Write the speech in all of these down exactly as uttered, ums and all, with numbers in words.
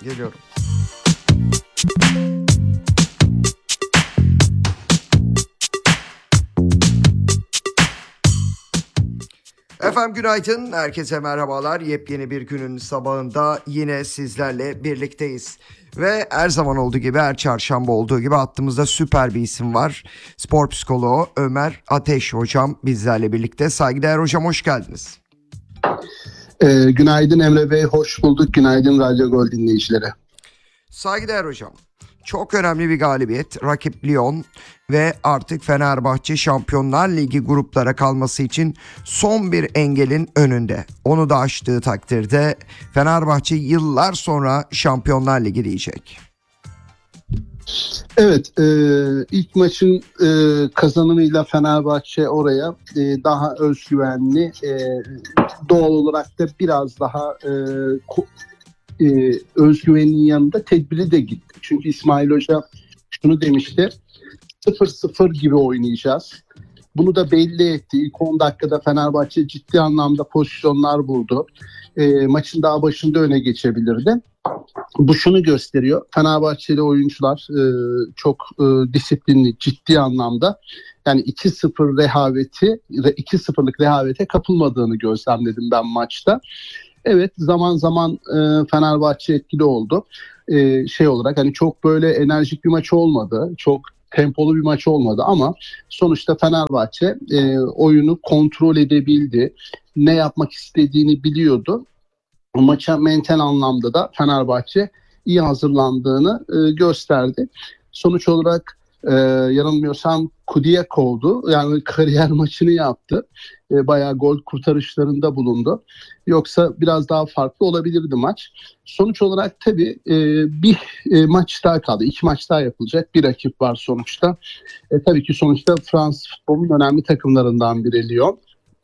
Geliyorum. Efendim günaydın, herkese merhabalar. Yepyeni bir günün sabahında yine sizlerle birlikteyiz. Ve her zaman olduğu gibi, her çarşamba olduğu gibi hattımızda süper bir isim var. Spor psikoloğu Ömer Ateş hocam bizlerle birlikte. Saygıdeğer hocam, hoş geldiniz. Ee, günaydın Emre Bey, hoş bulduk. Günaydın Radyo Gol dinleyicileri. Saygıdeğer hocam, çok önemli bir galibiyet. Rakip Lyon ve artık Fenerbahçe Şampiyonlar Ligi gruplara kalması için son bir engelin önünde. Onu da aştığı takdirde Fenerbahçe yıllar sonra Şampiyonlar Ligi diyecek. Evet, e, ilk maçın e, kazanımıyla Fenerbahçe oraya e, daha özgüvenli, e, doğal olarak da biraz daha e, ko- e, özgüvenin yanında tedbiri de gitti. Çünkü İsmail Hoca şunu demişti, sıfır sıfır gibi oynayacağız. Bunu da belli etti. İlk on dakikada Fenerbahçe ciddi anlamda pozisyonlar buldu. E, maçın daha başında öne geçebilirdi. Bu şunu gösteriyor. Fenerbahçeli oyuncular e, çok e, disiplinli, ciddi anlamda. Yani iki sıfır rehaveti, iki sıfırlık rehavete kapılmadığını gözlemledim ben maçta. Evet, zaman zaman e, Fenerbahçe etkili oldu. E, şey olarak hani çok böyle enerjik bir maç olmadı. Çok tempolu bir maç olmadı ama sonuçta Fenerbahçe e, oyunu kontrol edebildi. Ne yapmak istediğini biliyordu. Maça mental anlamda da Fenerbahçe iyi hazırlandığını e, gösterdi. Sonuç olarak e, yanılmıyorsam Kudiakov'du. Yani kariyer maçını yaptı. E, bayağı gol kurtarışlarında bulundu. Yoksa biraz daha farklı olabilirdi maç. Sonuç olarak tabii e, bir e, maç daha kaldı. İki maç daha yapılacak. Bir rakip var sonuçta. E, tabii ki sonuçta Fransız futbolunun önemli takımlarından biri Lyon.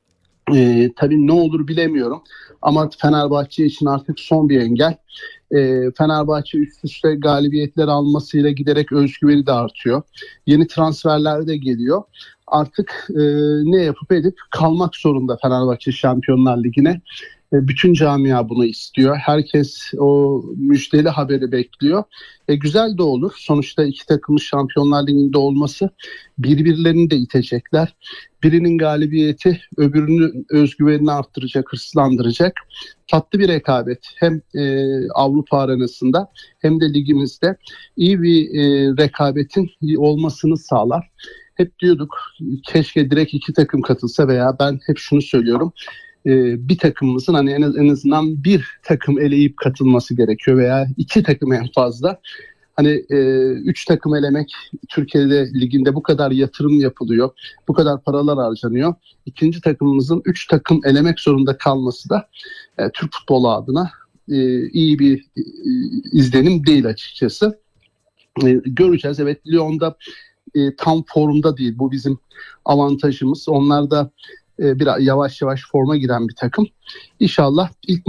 Ee, tabii ne olur bilemiyorum ama Fenerbahçe için artık son bir engel. Ee, Fenerbahçe üst üste galibiyetler almasıyla giderek özgüveni de artıyor. Yeni transferler de geliyor. Artık e, ne yapıp edip kalmak zorunda Fenerbahçe Şampiyonlar Ligi'ne. E, bütün camia bunu istiyor. Herkes o müjdeli haberi bekliyor. E, güzel de olur. Sonuçta iki takımın Şampiyonlar Ligi'nde olması birbirlerini de itecekler. Birinin galibiyeti öbürünün özgüvenini arttıracak, hırslandıracak. Tatlı bir rekabet. Hem e, Avrupa arenasında hem de ligimizde iyi bir e, rekabetin olmasını sağlar. Hep diyorduk keşke direkt iki takım katılsa veya ben hep şunu söylüyorum. E, bir takımımızın hani en, en azından bir takım eleyip katılması gerekiyor veya iki takım en fazla. Hani e, üç takım elemek Türkiye'de liginde bu kadar yatırım yapılıyor, bu kadar paralar harcanıyor. İkinci takımımızın üç takım elemek zorunda kalması da e, Türk futbolu adına e, iyi bir e, izlenim değil açıkçası. E, göreceğiz. Evet, Lyon'da e, tam formda değil. Bu bizim avantajımız. Onlar da e, biraz yavaş yavaş forma giren bir takım. İnşallah ilk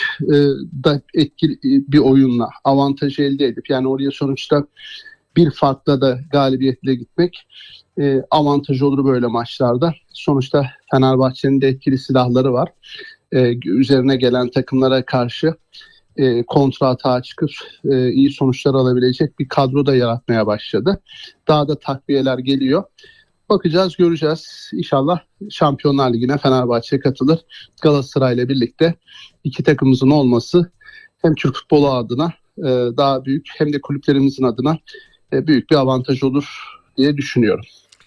maçta etkili bir oyunla avantaj elde edip yani oraya sonuçta bir farkla da galibiyetle gitmek e, avantaj olur böyle maçlarda. Sonuçta Fenerbahçe'nin de etkili silahları var. E, üzerine gelen takımlara karşı e, kontra atağa çıkıp e, iyi sonuçlar alabilecek bir kadro da yaratmaya başladı. Daha da takviyeler geliyor. Bakacağız, göreceğiz. İnşallah Şampiyonlar Ligi'ne Fenerbahçe katılır. Galatasaray'la birlikte iki takımımızın olması hem Türk futbolu adına e, daha büyük hem de kulüplerimizin adına e, büyük bir avantaj olur diye düşünüyorum.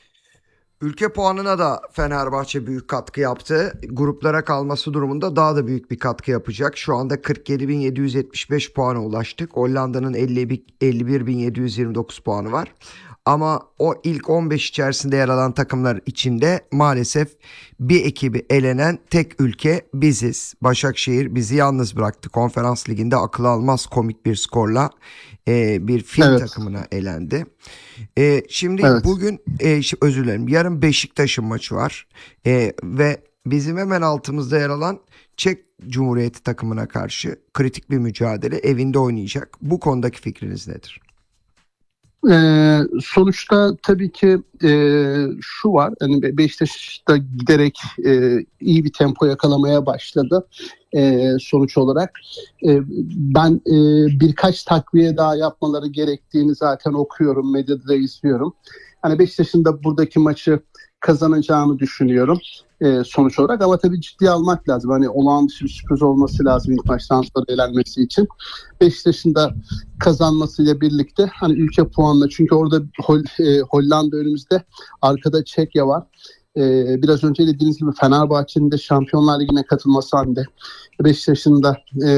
Ülke puanına da Fenerbahçe büyük katkı yaptı. Gruplara kalması durumunda daha da büyük bir katkı yapacak. Şu anda kırk yedi bin yedi yüz yetmiş beş puana ulaştık. Hollanda'nın elli bir bin yedi yüz yirmi dokuz puanı var. Ama o ilk on beş içerisinde yer alan takımlar içinde maalesef bir ekibi elenen tek ülke biziz. Başakşehir bizi yalnız bıraktı. Konferans Ligi'nde akıl almaz komik bir skorla e, bir fil Evet. takımına elendi. E, şimdi Evet. bugün e, şi- özür dilerim, yarın Beşiktaş'ın maçı var. E, ve bizim hemen altımızda yer alan Çek Cumhuriyeti takımına karşı kritik bir mücadele evinde oynayacak. Bu konudaki fikriniz nedir? Ee, sonuçta tabii ki e, şu var, hani Be- Beşiktaş'ta giderek e, iyi bir tempo yakalamaya başladı. E, sonuç olarak E, ben e, birkaç takviye daha yapmaları gerektiğini zaten okuyorum, medyada da izliyorum. Hani Beşiktaş'ın da buradaki maçı kazanacağını düşünüyorum e, sonuç olarak, ama tabii ciddiye almak lazım. Hani olağan dışı bir sürpriz olması lazım ilk maçtan sonra elenmesi için. Beşiktaş'ın da kazanmasıyla birlikte hani ülke puanla, çünkü orada Hol- e, Hollanda önümüzde, arkada Çekya var. E, biraz önce dediğiniz gibi Fenerbahçe'nin de Şampiyonlar Ligi'ne katılması halinde, Beşiktaş'ın da e,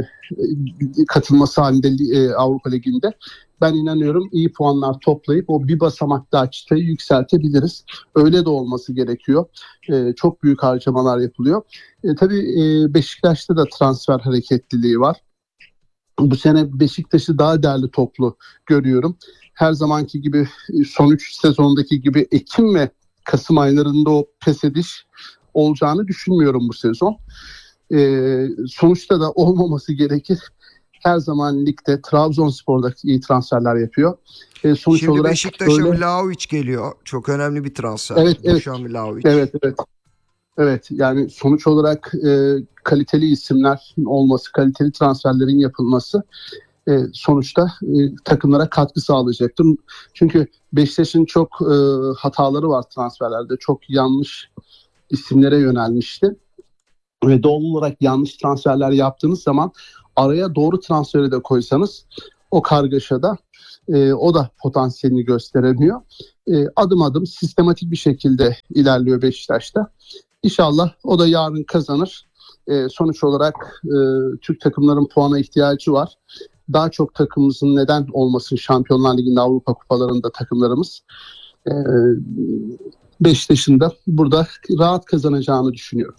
katılması halinde e, Avrupa Ligi'nde, ben inanıyorum iyi puanlar toplayıp o bir basamak daha çıtayı yükseltebiliriz. Öyle de olması gerekiyor. E, çok büyük harcamalar yapılıyor. E, tabii e, Beşiktaş'ta da transfer hareketliliği var. Bu sene Beşiktaş'ı daha değerli toplu görüyorum. Her zamanki gibi, son üç sezondaki gibi Ekim ve Kasım aylarında o pes ediş olacağını düşünmüyorum bu sezon. Ee, sonuçta da olmaması gerekir. Her zaman ligde Trabzonspor'da iyi transferler yapıyor. Ee, sonuç Şimdi olarak Beşiktaş'a böyle, Vlahovic geliyor. Çok önemli bir transfer. evet evet Dušan Vlahovic. evet evet evet, yani sonuç olarak e, kaliteli isimler olması, kaliteli transferlerin yapılması e, sonuçta e, takımlara katkı sağlayacaktır. Çünkü Beşiktaş'ın çok e, hataları var transferlerde. Çok yanlış isimlere yönelmişti. Ve doğal olarak yanlış transferler yaptığınız zaman araya doğru transferi de koysanız o kargaşada e, o da potansiyelini gösteremiyor. E, adım adım sistematik bir şekilde ilerliyor Beşiktaş'ta. İnşallah o da yarın kazanır. E, sonuç olarak e, Türk takımların puana ihtiyacı var. Daha çok takımımızın neden olmasın Şampiyonlar Ligi'nde, Avrupa kupalarında takımlarımız. E, Beşiktaş'ın da burada rahat kazanacağını düşünüyorum.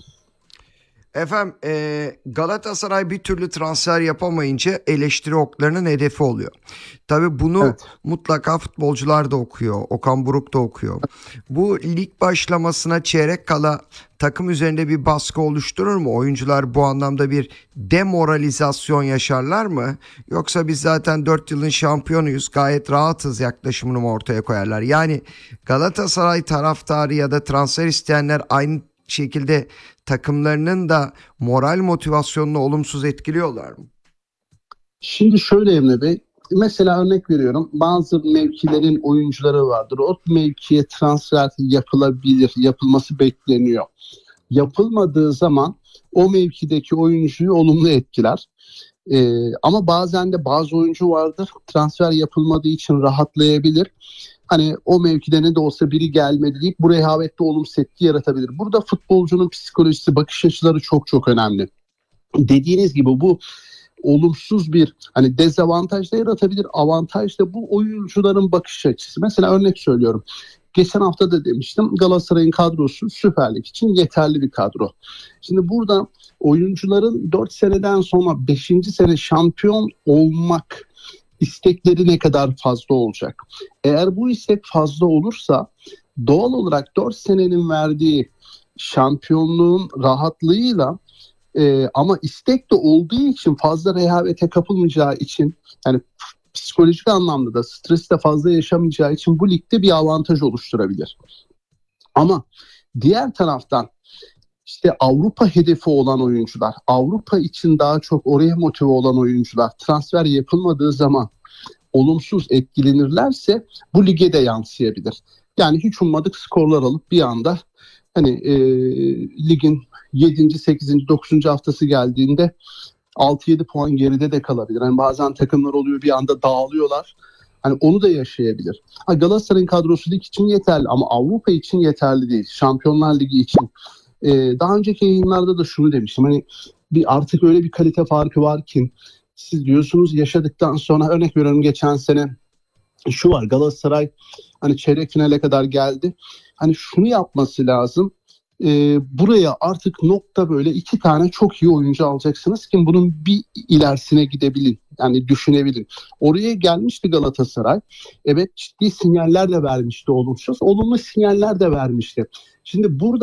Efendim e, Galatasaray bir türlü transfer yapamayınca eleştiri oklarının hedefi oluyor. Tabii bunu Evet. mutlaka futbolcular da okuyor. Okan Buruk da okuyor. Bu lig başlamasına çeyrek kala takım üzerinde bir baskı oluşturur mu? Oyuncular bu anlamda bir demoralizasyon yaşarlar mı? Yoksa biz zaten dört yılın şampiyonuyuz, gayet rahatız yaklaşımını mı ortaya koyarlar? Yani Galatasaray taraftarı ya da transfer isteyenler aynı şekilde takımlarının da moral motivasyonunu olumsuz etkiliyorlar mı? Şimdi şöyle Emre Bey, mesela örnek veriyorum, bazı mevkilerin oyuncuları vardır. O mevkiye transfer yapılabilir, yapılması bekleniyor. Yapılmadığı zaman o mevkideki oyuncuyu olumlu etkiler. Ee, ama bazen de bazı oyuncu vardır, transfer yapılmadığı için rahatlayabilir. Hani o mevkide ne de olsa biri gelmedi deyip bu rehavette olumsuz etki yaratabilir. Burada futbolcunun psikolojisi, bakış açıları çok çok önemli. Dediğiniz gibi bu olumsuz bir hani dezavantaj da yaratabilir, avantaj da, bu oyuncuların bakış açısı. Mesela örnek söylüyorum. Geçen hafta da demiştim, Galatasaray'ın kadrosu Süper Lig için yeterli bir kadro. Şimdi burada oyuncuların dört seneden sonra beşinci sene şampiyon olmak istekleri ne kadar fazla olacak? Eğer bu istek fazla olursa doğal olarak dört senenin verdiği şampiyonluğun rahatlığıyla, e, ama istek de olduğu için, fazla rehavete kapılmayacağı için, yani psikolojik anlamda da stres de fazla yaşamayacağı için bu ligde bir avantaj oluşturabilir. Ama diğer taraftan işte Avrupa hedefi olan oyuncular, Avrupa için daha çok oraya motive olan oyuncular transfer yapılmadığı zaman olumsuz etkilenirlerse bu lige de yansıyabilir. Yani hiç ummadık skorlar alıp bir anda hani e, ligin yedinci, sekizinci, dokuzuncu haftası geldiğinde altı yedi puan geride de kalabilir. Yani bazen takımlar oluyor, bir anda dağılıyorlar. Hani onu da yaşayabilir. Ha, Galatasaray'ın kadrosu lig için yeterli ama Avrupa için yeterli değil. Şampiyonlar Ligi için. Ee, daha önceki yayınlarda da şunu demiştim. Hani bir artık öyle bir kalite farkı var ki, siz diyorsunuz yaşadıktan sonra, örnek veriyorum geçen sene şu var, Galatasaray hani çeyrek finale kadar geldi. Hani şunu yapması lazım. E, buraya artık nokta böyle iki tane çok iyi oyuncu alacaksınız ki bunun bir ilerisine gidebilin. Yani düşünebilin. Oraya gelmişti Galatasaray. Evet, ciddi sinyaller de vermişti olumsuz. Olumlu sinyaller de vermişti. Şimdi burada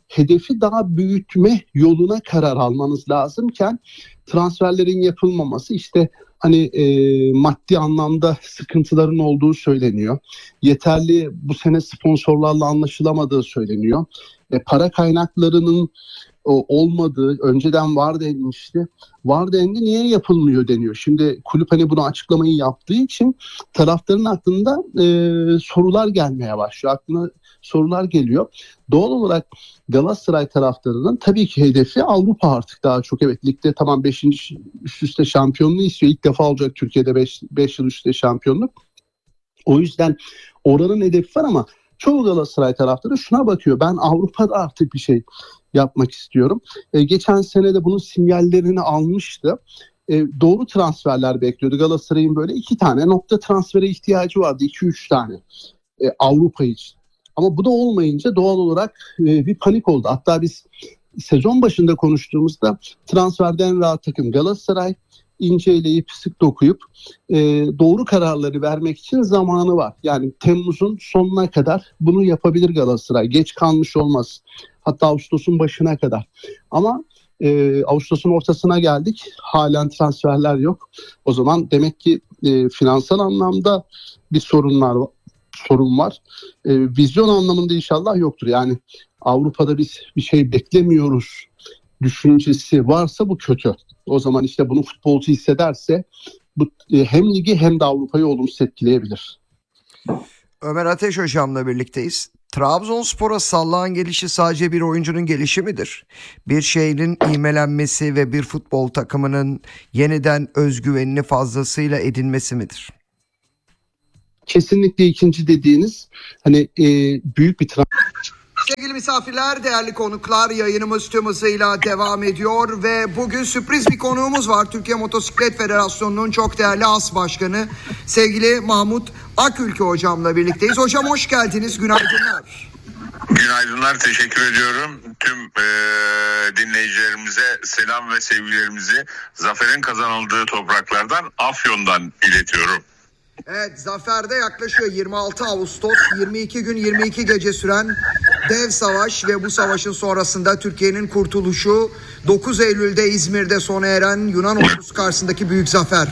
hedefi daha büyütme yoluna karar almanız lazımken transferlerin yapılmaması, işte hani e, maddi anlamda sıkıntıların olduğu söyleniyor. Yeterli bu sene sponsorlarla anlaşılamadığı söyleniyor. E, para kaynaklarının o, olmadığı, önceden var denilmişti. Var dendi, niye yapılmıyor deniyor. Şimdi kulüp hani bunu açıklamayı yaptığı için taraftarın aklında e, sorular gelmeye başlıyor. Aklına sorular geliyor. Doğal olarak Galatasaray taraftarının tabii ki hedefi Avrupa artık daha çok. Evet, ligde tamam beşinci üst üste şampiyonluğu istiyor. İlk defa olacak Türkiye'de beş yıl üst üste şampiyonluk. O yüzden oranın hedefi var ama çoğu Galatasaray taraftarı şuna bakıyor. Ben Avrupa'da artık bir şey yapmak istiyorum. E, geçen sene de bunun sinyallerini almıştı. E, doğru transferler bekliyordu. Galatasaray'ın böyle iki tane nokta transfere ihtiyacı vardı. iki üç tane e, Avrupa için. Ama bu da olmayınca doğal olarak e, bir panik oldu. Hatta biz sezon başında konuştuğumuzda transferde en rahat takım Galatasaray, inceleyip sık dokuyup e, doğru kararları vermek için zamanı var. Yani Temmuz'un sonuna kadar bunu yapabilir Galatasaray. Geç kalmış olmaz. Hatta Ağustos'un başına kadar. Ama e, Ağustos'un ortasına geldik. Halen transferler yok. O zaman demek ki e, finansal anlamda bir sorunlar var. sorun var. E, vizyon anlamında inşallah yoktur. Yani Avrupa'da biz bir şey beklemiyoruz düşüncesi varsa bu kötü. O zaman işte bunu futbolcu hissederse bu e, hem ligi hem de Avrupa'yı olumsuz etkileyebilir. Ömer Ateş hocamla birlikteyiz. Trabzonspor'a Salah'ın gelişi sadece bir oyuncunun gelişi midir? Bir şehrin ivmelenmesi ve bir futbol takımının yeniden özgüvenini fazlasıyla edinmesi midir? Kesinlikle ikinci dediğiniz hani e, büyük bir transfer. Sevgili misafirler, değerli konuklar, yayınımız tüm hızıyla devam ediyor ve bugün sürpriz bir konuğumuz var. Türkiye Motosiklet Federasyonu'nun çok değerli as başkanı sevgili Mahmut Akülke hocamla birlikteyiz. Hocam hoş geldiniz, günaydınlar. Günaydınlar, teşekkür ediyorum. Tüm e, dinleyicilerimize selam ve sevgilerimizi zaferin kazanıldığı topraklardan, Afyon'dan iletiyorum. Evet, zaferde yaklaşıyor yirmi altı Ağustos, yirmi iki gün yirmi iki gece süren dev savaş ve bu savaşın sonrasında Türkiye'nin kurtuluşu, dokuz Eylül'de İzmir'de sona eren Yunan ordusu karşısındaki büyük zafer.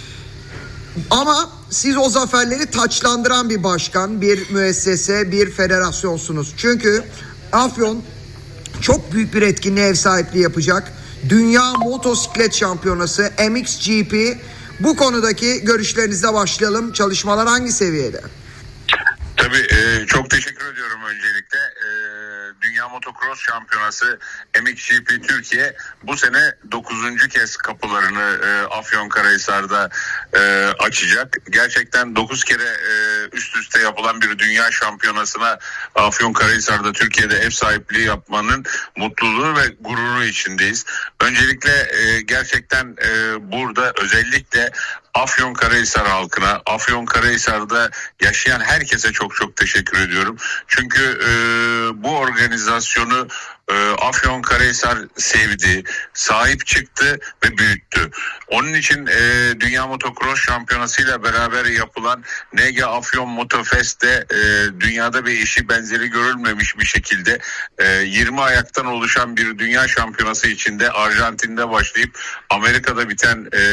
Ama siz o zaferleri taçlandıran bir başkan, bir müessese, bir federasyonsunuz. Çünkü Afyon çok büyük bir etkinliğe ev sahipliği yapacak. Dünya Motosiklet Şampiyonası M X G P. Bu konudaki görüşlerinizle başlayalım. Çalışmalar hangi seviyede? Tabii e, çok teşekkür ediyorum öncelikle. E, Dünya Motocross Şampiyonası M X G P Türkiye bu sene dokuzuncu kez kapılarını e, Afyonkarahisar'da e, açacak. Gerçekten dokuz kere e, üst üste yapılan bir dünya şampiyonasına Afyonkarahisar'da Türkiye'de ev sahipliği yapmanın mutluluğu ve gururu içindeyiz. Öncelikle e, gerçekten e, burada özellikle Afyonkarahisar halkına, Afyonkarahisar'da yaşayan herkese çok çok teşekkür ediyorum. Çünkü e, bu organizasyonu e, Afyonkarahisar sevdi, sahip çıktı ve büyüttü. Onun için e, Dünya Motocross Şampiyonası ile beraber yapılan N G Afyon Motofest'te e, dünyada bir eşi benzeri görülmemiş bir şekilde e, yirmi ayaktan oluşan bir dünya şampiyonası içinde Arjantin'de başlayıp Amerika'da biten e,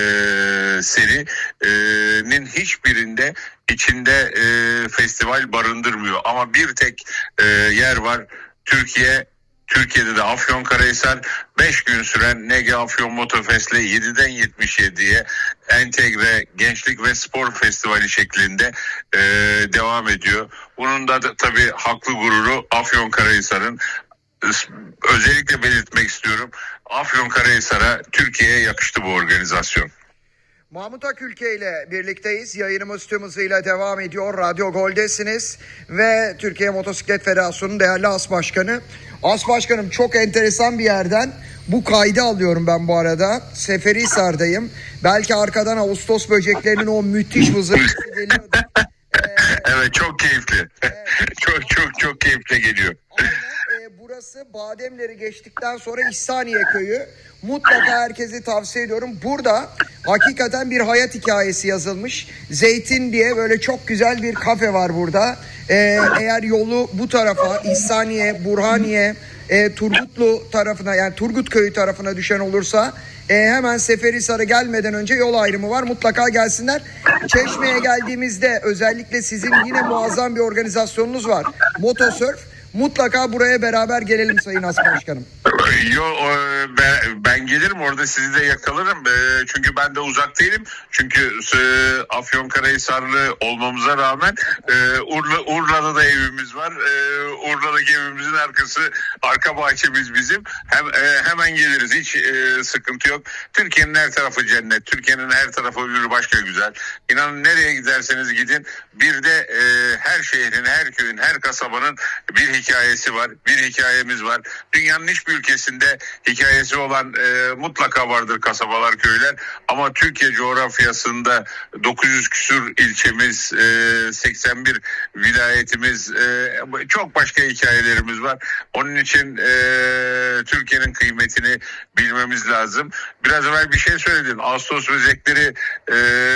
serinin hiçbirinde içinde e, festival barındırmıyor. Ama bir tek e, yer var. Türkiye, Türkiye'de de Afyonkarahisar beş gün süren N G Afyon Motofest'le yediden yetmiş yediye entegre gençlik ve spor festivali şeklinde e, devam ediyor. Bunun da, da tabii haklı gururu Afyonkarahisar'ın. Özellikle belirtmek istiyorum. Afyonkarahisar'a, Türkiye'ye yakıştı bu organizasyon. Mahmut Akülke ile birlikteyiz. Yayınımız tüm hızıyla devam ediyor. Radyo Gol'desiniz ve Türkiye Motosiklet Federasyonu'nun değerli as başkanı. As başkanım, çok enteresan bir yerden bu kaydı alıyorum ben bu arada. Seferihisar'dayım. Belki arkadan Ağustos böceklerinin o müthiş vızırtısı geliyordu. Ee, evet, çok keyifli. Evet. çok çok çok keyifli geliyor. Aynen, e, burası Bademleri geçtikten sonra İhsaniye Köyü. Mutlaka herkese tavsiye ediyorum. Burada hakikaten bir hayat hikayesi yazılmış. Zeytin diye böyle çok güzel bir kafe var burada. Ee, eğer yolu bu tarafa, İhsaniye, Burhaniye, e, Turgutlu tarafına, yani Turgutköy'ü tarafına düşen olursa e, hemen Seferihisar'a gelmeden önce yol ayrımı var. Mutlaka gelsinler. Çeşme'ye geldiğimizde özellikle sizin yine muazzam bir organizasyonunuz var. Motosurf. Mutlaka buraya beraber gelelim Sayın As Başkanım. Yo, ben, ben gelirim, orada sizi de yakalarım. Çünkü ben de uzak değilim. Çünkü Afyonkarahisarlı olmamıza rağmen Urla, Urla'da da evimiz var. Urla'daki evimizin arkası, arka bahçemiz bizim. Hem, hemen geliriz. Hiç sıkıntı yok. Türkiye'nin her tarafı cennet. Türkiye'nin her tarafı bir başka güzel. İnanın nereye giderseniz gidin. Bir de her şehrin, her köyün, her kasabanın bir hikayesi var. Bir hikayemiz var. Dünyanın hiçbir ülkesinde hikayesi olan e, mutlaka vardır kasabalar, köyler. Ama Türkiye coğrafyasında dokuz yüz küsur ilçemiz, e, seksen bir vilayetimiz, e, çok başka hikayelerimiz var. Onun için e, Türkiye'nin kıymetini bilmemiz lazım. Biraz evvel bir şey söyledin. Ağustos böcekleri e,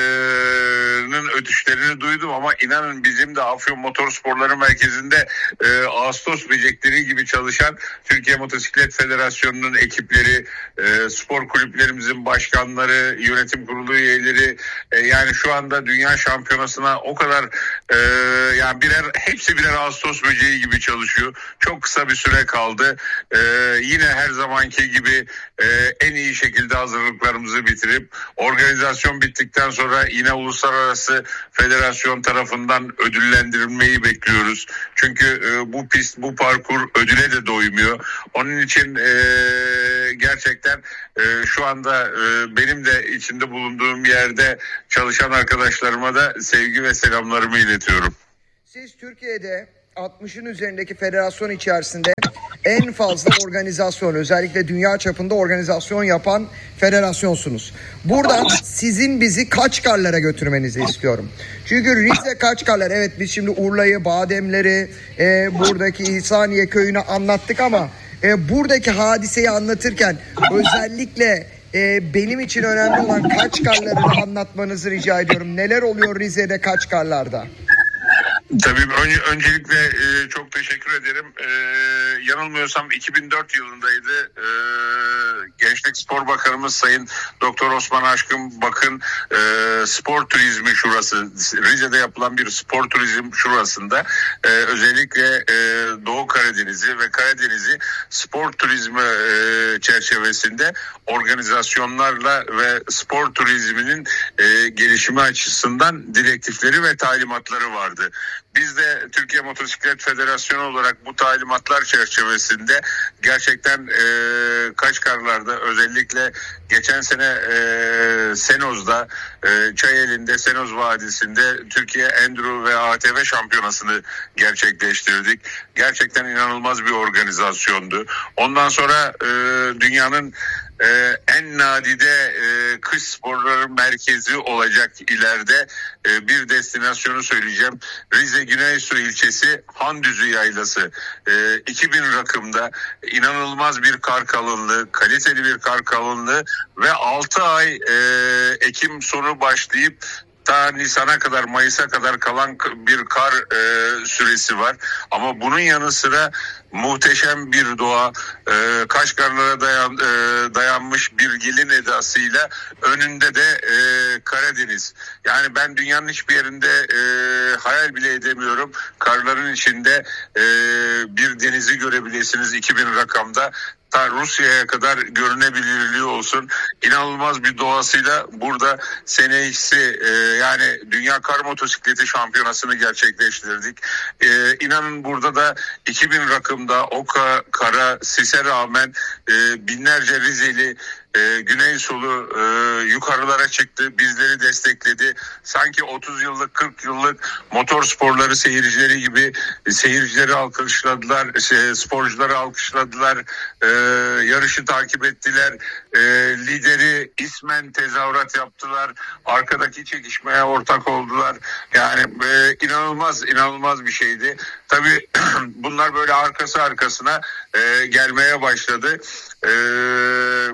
ötüşlerini duydum ama inanın bizim de Afyon Motorsporları Merkezi'nde e, Ağustos böcekleri gibi çalışan Türkiye Motosiklet Federasyonu'nun ekipleri, e, spor kulüplerimizin başkanları, yönetim kurulu üyeleri, e, yani şu anda dünya şampiyonasına o kadar e, yani birer hepsi birer Ağustos böceği gibi çalışıyor. Çok kısa bir süre kaldı. E, yine her zamanki gibi e, en iyi şekilde hazırlıklarımızı bitirip organizasyon bittikten sonra yine uluslararası federasyon tarafından ödüllendirilmeyi bekliyoruz. Çünkü e, bu pist, bu parkur ödüle de doymuyor. Onun için e, gerçekten e, şu anda e, benim de içinde bulunduğum yerde çalışan arkadaşlarıma da sevgi ve selamlarımı iletiyorum. Siz Türkiye'de altmışın üzerindeki federasyon içerisinde en fazla organizasyon, özellikle dünya çapında organizasyon yapan federasyonsunuz. Buradan sizin bizi Kaçkarlar'a götürmenizi istiyorum. Çünkü Rize Kaçkarlar, evet biz şimdi Urla'yı, Bademleri, e, buradaki İhsaniye köyünü anlattık ama e, buradaki hadiseyi anlatırken özellikle e, benim için önemli olan Kaçkarlar'ı da anlatmanızı rica ediyorum. Neler oluyor Rize'de, Kaçkarlar'da? Tabii ön, öncelikle e, çok teşekkür ederim. E, yanılmıyorsam iki bin dört yılındaydı. E, Gençlik Spor Bakanımız Sayın Doktor Osman Aşkın Bakın e, spor turizmi şurası, Rize'de yapılan bir spor turizm şurasında e, özellikle e, Doğu Karadeniz'i ve Karadeniz'i spor turizmi e, çerçevesinde organizasyonlarla ve spor turizminin e, gelişimi açısından direktifleri ve talimatları vardı. Biz de Türkiye Motosiklet Federasyonu olarak bu talimatlar çerçevesinde gerçekten e, Kaçkarlar'da, özellikle geçen sene e, Senoz'da, e, Çayeli'nde, Senoz Vadisi'nde Türkiye Enduro ve A T V şampiyonasını gerçekleştirdik. Gerçekten inanılmaz bir organizasyondu. Ondan sonra e, dünyanın Ee, en nadide e, kış sporları merkezi olacak ileride e, bir destinasyonu söyleyeceğim. Rize Güneysu ilçesi Handüzü Yaylası. E, iki bin rakımda inanılmaz bir kar kalınlığı, kaliteli bir kar kalınlığı ve altı ay e, Ekim sonu başlayıp ta Nisan'a kadar, Mayıs'a kadar kalan bir kar e, süresi var. Ama bunun yanı sıra muhteşem bir doğa, e, Kaçkarlara dayan, e, dayanmış bir gelin edasıyla önünde de e, Karadeniz. Yani ben dünyanın hiçbir yerinde e, hayal bile edemiyorum. Karların içinde e, bir denizi görebilirsiniz iki bin rakamda. Ta Rusya'ya kadar görünebilirliği olsun. İnanılmaz bir doğasıyla burada seneyisi e, yani Dünya Kar Motosikleti Şampiyonası'nı gerçekleştirdik. E, inanın burada da iki bin rakımda o kara sise rağmen e, binlerce Rizeli e, Güneysulu e, yukarılara çıktı, bizleri destekledi. Sanki otuz yıllık, kırk yıllık motor sporları seyircileri gibi seyircileri alkışladılar, şey, sporcuları alkışladılar, e, yarışı takip ettiler, e, lideri ismen tezahürat yaptılar, arkadaki çekişmeye ortak oldular. Yani e, inanılmaz inanılmaz bir şeydi. Tabii bunlar böyle arkası arkasına e, gelmeye başladı. E, geçen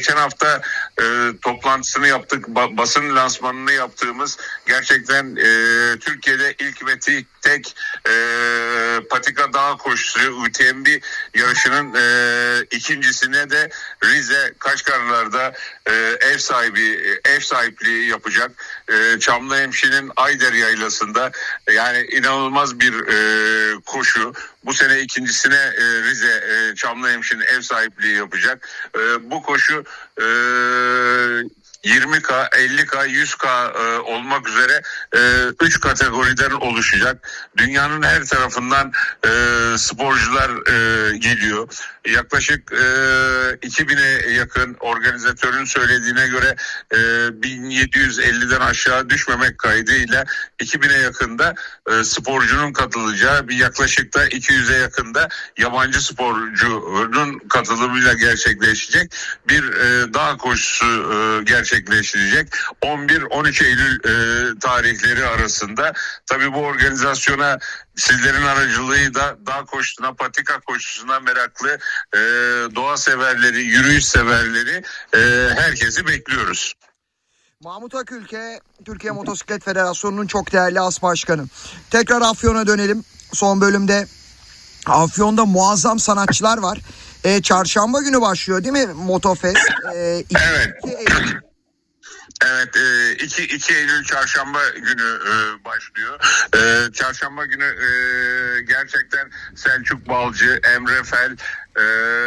geçen hafta e, toplantısını yaptık, ba- basın lansmanını yaptığımız gerçekten e, Türkiye'de ilk ve tek, tek e, patika dağ koşusu U T M B yarışının e, ikincisine de Rize Kaşgarlar'da e, ev sahibi ev sahipliği yapacak. E, Çamlıhemşin'in Ayder Yaylası'nda, yani inanılmaz bir e, koşu. Bu sene ikincisine e, Rize e, Çamlıhemşin ev sahipliği yapacak. E, bu koşu e, yirmi K, elli K, yüz K e, olmak üzere üç kategoriden oluşacak. Dünyanın her tarafından e, sporcular e, geliyor. Yaklaşık e, iki bine yakın, organizatörün söylediğine göre e, bin yedi yüz elliden aşağı düşmemek kaydıyla iki bine yakında e, sporcunun katılacağı, bir yaklaşık da iki yüze yakında yabancı sporcunun katılımıyla gerçekleşecek bir e, dağ koşusu e, gerçekleştirecek. on bir on üç Eylül e, tarihleri arasında. Tabii bu organizasyona sizlerin aracılığıyla dağ koşusuna, patika koşusuna meraklı e, doğa severleri, yürüyüş severleri, e, herkesi bekliyoruz. Mahmut Akülke, Türkiye Motosiklet Federasyonu'nun çok değerli as başkanı. Tekrar Afyon'a dönelim. Son bölümde Afyon'da muazzam sanatçılar var. E, çarşamba günü başlıyor değil mi Motofest? E, iki, evet. iki Eylül. Evet, iki Eylül çarşamba günü e, başlıyor. E, çarşamba günü e, gerçekten Selçuk Balcı, Emre Fel e,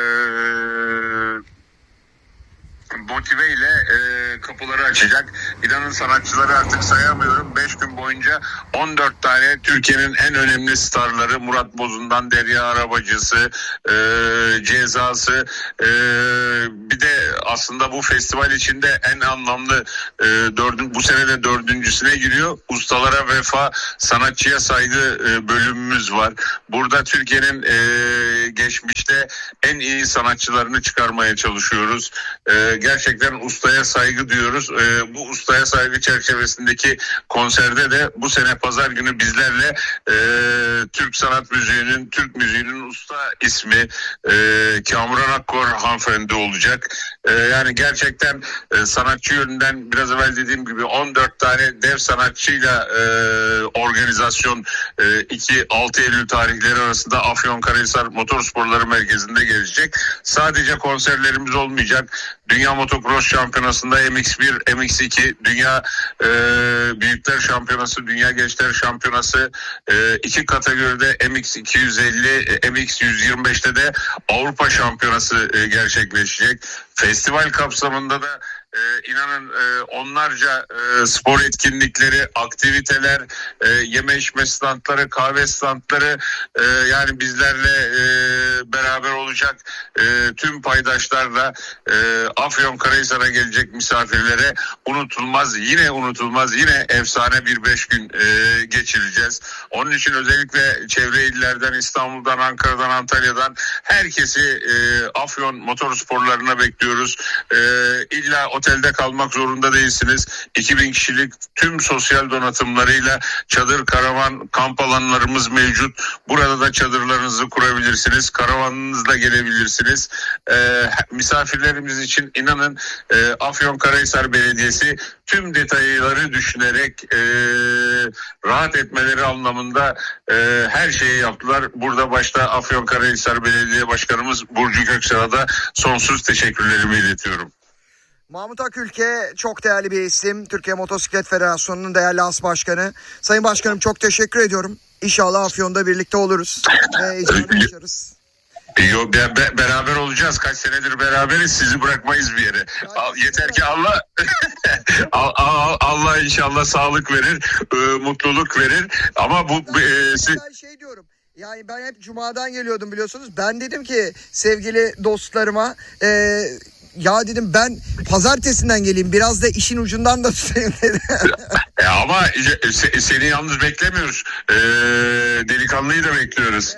motive ile e, kapıları açacak. İnanın sanatçıları artık sayamıyorum. beş gün boyunca on dört tane Türkiye'nin en önemli starları, Murat Bozun'dan Derya Arabacısı, e, Cezası, e, bir de aslında bu festival içinde en anlamlı e, dördün, bu sene de dördüncüsüne giriyor. Ustalara vefa, sanatçıya saygı e, bölümümüz var. Burada Türkiye'nin e, geçmişte en iyi sanatçılarını çıkarmaya çalışıyoruz. E, gerçekten ustaya saygı diyoruz. E, bu ustaya saygı çerçevesindeki konserde de bu sene pazar günü bizlerle e, Türk sanat müziğinin, Türk müziğinin usta ismi e, Kamuran Akkor hanımefendi olacak. E, yani gerçekten e, sanatçı yönünden biraz evvel dediğim gibi on dört tane dev sanatçıyla e, organizasyon e, iki altı Eylül tarihleri arasında Afyonkarahisar Motorsporları Merkezi'nde gelecek. Sadece konserlerimiz olmayacak. Dünya Motocross Şampiyonası'nda M X bir, M X iki, Dünya e, Büyükler Şampiyonası, Dünya Gençler Şampiyonası, e, iki kategoride M X iki yüz elli, M X yüz yirmi beşte de Avrupa Şampiyonası e, gerçekleşecek. Festival kapsamında da Ee, inanın e, onlarca e, spor etkinlikleri, aktiviteler, e, yeme içme standları, kahve standları, e, yani bizlerle e, beraber olacak e, tüm paydaşlarla e, Afyonkarahisar'a gelecek misafirlere unutulmaz, yine unutulmaz, yine efsane bir beş gün e, geçireceğiz. Onun için özellikle çevre illerden, İstanbul'dan, Ankara'dan, Antalya'dan herkesi e, Afyon motorsporlarına bekliyoruz. E, illa otelde kalmak zorunda değilsiniz. iki bin kişilik tüm sosyal donatımlarıyla çadır, karavan, kamp alanlarımız mevcut. Burada da çadırlarınızı kurabilirsiniz. Karavanınızla gelebilirsiniz. Ee, misafirlerimiz için inanın e, Afyonkarahisar Belediyesi tüm detayları düşünerek e, rahat etmeleri anlamında e, her şeyi yaptılar. Burada başta Afyonkarahisar Belediye Başkanımız Burcu Göksal'a da sonsuz teşekkürlerimi iletiyorum. Mahmut Akülke çok değerli bir isim. Türkiye Motosiklet Federasyonu'nun değerli as başkanı. Sayın Başkanım çok teşekkür ediyorum. İnşallah Afyon'da birlikte oluruz. Ve icra yaşarız. Yo, be, be, beraber olacağız. Kaç senedir beraberiz. Sizi bırakmayız bir yere. Al, yeter ki Allah Allah, Allah inşallah sağlık verir, e, mutluluk verir. Ama bu e, siz... Ben şey diyorum. Yani ben hep Cuma'dan geliyordum biliyorsunuz. Ben dedim ki sevgili dostlarıma, e, ya dedim ben pazartesinden geleyim, biraz da işin ucundan da tutayım dedim. E ama se, seni yalnız beklemiyoruz. E, delikanlıyı da bekliyoruz.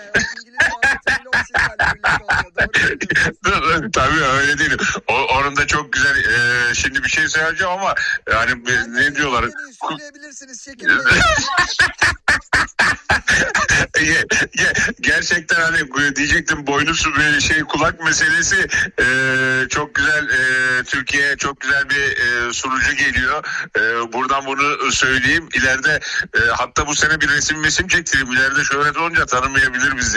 Tabii öyle değil. O, onun da çok güzel. E, şimdi bir şey söyleyeceğim ama yani ne diyorlar? Söyleyebilirsiniz, çekinmeyin. Gerçekten hani diyecektim boynuz bir şey kulak meselesi e, çok güzel e, Türkiye'ye çok güzel bir e, sunucu geliyor. E, buradan bunu söyleyeyim. İleride e, hatta bu sene bir resim mesim çektireyim. İleride şöhret olunca tanımayabilir bizi.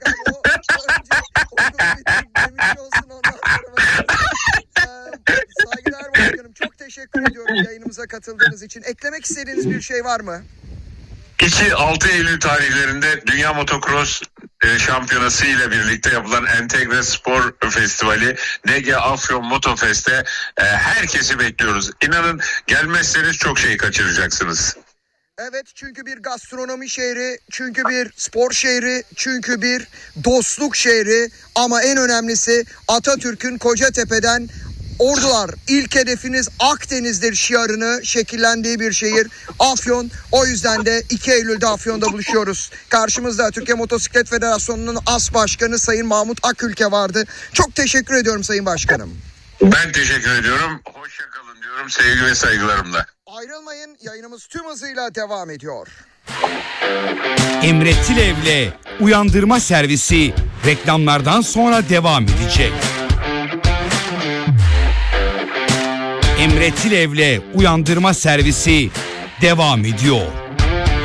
Saygılar başkanım. Çok teşekkür ediyorum yayınımıza katıldığınız için. Eklemek istediğiniz bir şey var mı? iki altı Eylül tarihlerinde Dünya Motocross e, Şampiyonası ile birlikte yapılan Entegre Spor Festivali D G Afyon Motofest'e e, herkesi bekliyoruz. İnanın gelmezseniz çok şey kaçıracaksınız. Evet, çünkü bir gastronomi şehri, çünkü bir spor şehri, çünkü bir dostluk şehri, ama en önemlisi Atatürk'ün Kocatepe'den "Ordular, ilk hedefiniz Akdeniz'dir" şiarını şekillendiği bir şehir Afyon. O yüzden de iki Eylül'de Afyon'da buluşuyoruz. Karşımızda Türkiye Motosiklet Federasyonu'nun As Başkanı Sayın Mahmut Akülke vardı. Çok teşekkür ediyorum Sayın Başkanım. Ben teşekkür ediyorum. Hoşça kalın diyorum sevgi ve saygılarımla. Ayrılmayın, yayınımız tüm hızıyla devam ediyor. Emre Tilev'le Uyandırma Servisi reklamlardan sonra devam edecek. Emre Tilev'le Uyandırma Servisi devam ediyor.